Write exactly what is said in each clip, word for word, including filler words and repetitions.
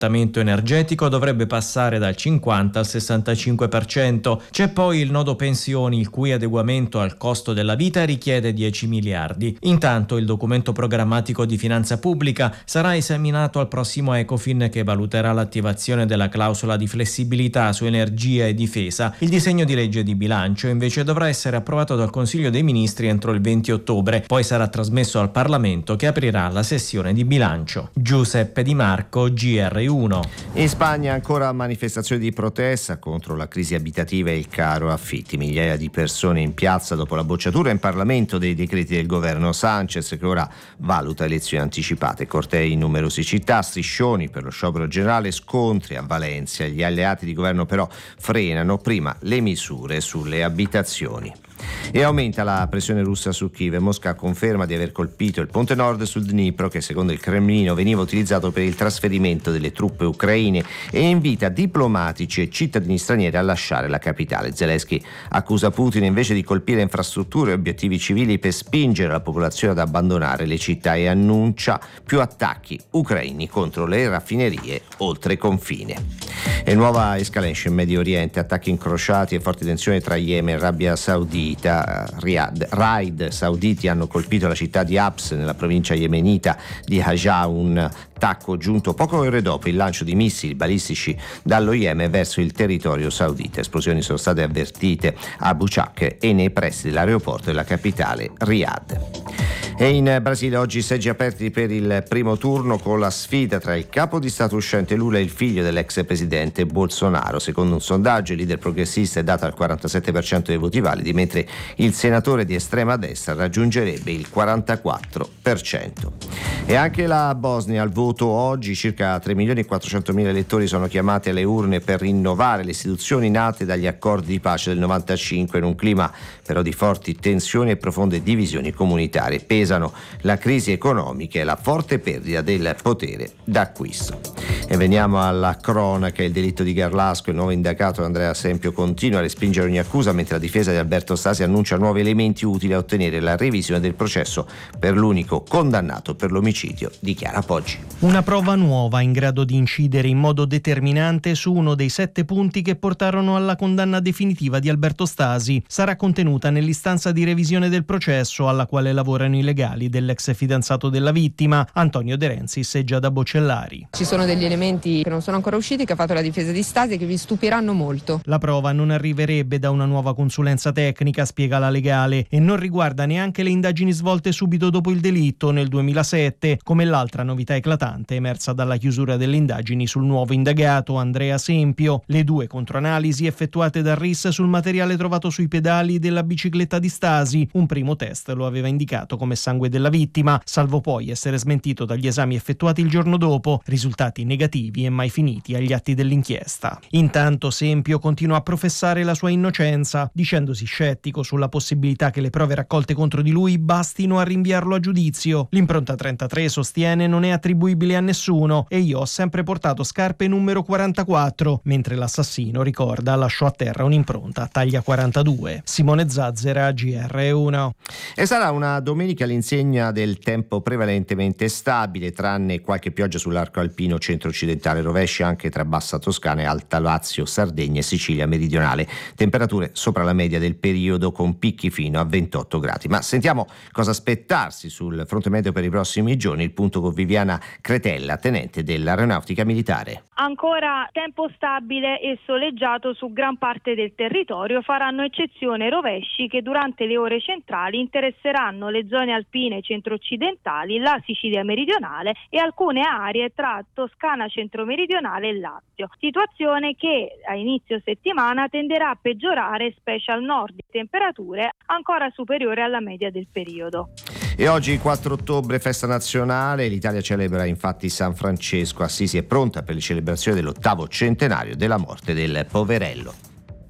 l'adattamento energetico dovrebbe passare dal cinquanta al sessantacinque per cento. C'è poi il nodo pensioni, il cui adeguamento al costo della vita richiede dieci miliardi. Intanto il documento programmatico di finanza pubblica sarà esaminato al prossimo Ecofin, che valuterà l'attivazione della clausola di flessibilità su energia e difesa. Il disegno di legge di bilancio invece dovrà essere approvato dal Consiglio dei Ministri entro il venti ottobre, poi sarà trasmesso al Parlamento, che aprirà la sessione di bilancio. Giuseppe Di Marco, G R uno. In Spagna ancora manifestazioni di protesta contro la crisi abitativa e il caro affitti. Migliaia di persone in piazza dopo la bocciatura in Parlamento dei decreti del governo Sanchez, che ora valuta elezioni anticipate. Cortei in numerose città, striscioni per lo sciopero generale, scontri a Valencia. Gli alleati di governo però frenano prima le misure sulle abitazioni. E aumenta la pressione russa su Kiev. Mosca conferma di aver colpito il ponte nord sul Dnipro, che secondo il Cremlino veniva utilizzato per il trasferimento delle truppe ucraine, e invita diplomatici e cittadini stranieri a lasciare la capitale. Zelensky accusa Putin invece di colpire infrastrutture e obiettivi civili per spingere la popolazione ad abbandonare le città, e annuncia più attacchi ucraini contro le raffinerie oltre confine. E nuova escalation in Medio Oriente, attacchi incrociati e forti tensioni tra Yemen e Arabia Saudita. Riyadh. Raid sauditi hanno colpito la città di Abs nella provincia yemenita di Hajj, un attacco giunto poche ore dopo il lancio di missili balistici dallo Yemen verso il territorio saudita. Esplosioni sono state avvertite a Buchak e nei pressi dell'aeroporto della capitale Riyadh. E in Brasile oggi seggi aperti per il primo turno, con la sfida tra il capo di Stato uscente Lula e il figlio dell'ex presidente Bolsonaro. Secondo un sondaggio il leader progressista è dato al quarantasette per cento dei voti validi, mentre il senatore di estrema destra raggiungerebbe il quarantaquattro per cento. E anche la Bosnia al voto oggi. Circa tre milioni e quattrocentomila elettori sono chiamati alle urne per rinnovare le istituzioni nate dagli accordi di pace del novantacinque, in un clima però di forti tensioni e profonde divisioni comunitarie. Pesano la crisi economica e la forte perdita del potere d'acquisto. E veniamo alla cronaca. Il delitto di Garlasco. Il nuovo indagato Andrea Sempio continua a respingere ogni accusa, mentre la difesa di Alberto Stasi annuncia nuovi elementi utili a ottenere la revisione del processo per l'unico condannato per l'omicidio di Chiara Poggi. Una prova nuova in grado di incidere in modo determinante su uno dei sette punti che portarono alla condanna definitiva di Alberto Stasi sarà contenuta nell'istanza di revisione del processo, alla quale lavorano i legali dell'ex fidanzato della vittima, Antonio De Renzis e Giada Bocellari. Ci sono degli elementi che non sono ancora usciti, che ha fatto la difesa di Stasi, e che vi stupiranno molto. La prova non arriverebbe da una nuova consulenza tecnica, spiega la legale, e non riguarda neanche le indagini svolte subito dopo il delitto nel duemilasette, come l'altra novità eclatante emersa dalla chiusura delle indagini sul nuovo indagato Andrea Sempio. Le due controanalisi effettuate dal R I S sul materiale trovato sui pedali della bicicletta di Stasi. Un primo test lo aveva indicato come sangue della vittima, salvo poi essere smentito dagli esami effettuati il giorno dopo, risultati negativi e mai finiti agli atti dell'inchiesta. Intanto Sempio continua a professare la sua innocenza, dicendosi scettico sulla possibilità che le prove raccolte contro di lui bastino a rinviarlo a giudizio. L'impronta trentatré, sostiene, non è attribuibile a nessuno e io ho sempre portato scarpe numero quarantaquattro, mentre l'assassino, ricorda, lasciò a terra un'impronta taglia quarantadue. Simone Zazzera, G R uno. E sarà una domenica all'insegna del tempo prevalentemente stabile, tranne qualche pioggia sull'arco alpino centro-occidentale, rovesci anche tra Bassa Toscana e Alta Lazio, Sardegna e Sicilia meridionale. Temperature sopra la media del periodo, con picchi fino a ventotto gradi. Ma sentiamo cosa aspettarsi sul fronte meteo per i prossimi giorni. Il punto con Viviana Cretella, tenente dell'Aeronautica Militare. Ancora tempo stabile e soleggiato su gran parte del territorio, faranno eccezione rovesci che durante le ore centrali interesseranno le zone alpine centro-occidentali, la Sicilia meridionale e alcune aree tra Toscana centro-meridionale e Lazio. Situazione che a inizio settimana tenderà a peggiorare, specie al nord, di temperature ancora superiori alla media del periodo. E oggi, quattro ottobre, festa nazionale. L'Italia celebra infatti San Francesco. Assisi è pronta per le celebrazioni dell'ottavo centenario della morte del poverello.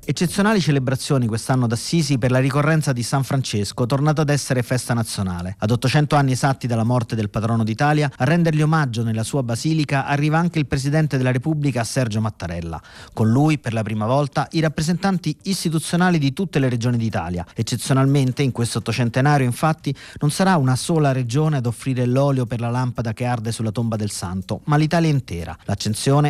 Eccezionali celebrazioni quest'anno ad Assisi per la ricorrenza di San Francesco, tornato ad essere festa nazionale. Ad ottocento anni esatti dalla morte del patrono d'Italia, a rendergli omaggio nella sua basilica arriva anche il Presidente della Repubblica Sergio Mattarella. Con lui, per la prima volta, i rappresentanti istituzionali di tutte le regioni d'Italia. Eccezionalmente, in questo ottocentenario, infatti, non sarà una sola regione ad offrire l'olio per la lampada che arde sulla tomba del santo, ma l'Italia intera. L'accensione